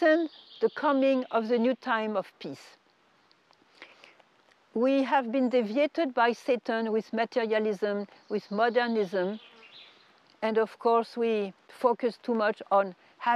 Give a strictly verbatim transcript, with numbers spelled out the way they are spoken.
hasten the coming of the new time of peace. We have been deviated by Satan with materialism, with modernism, and of course we focus too much on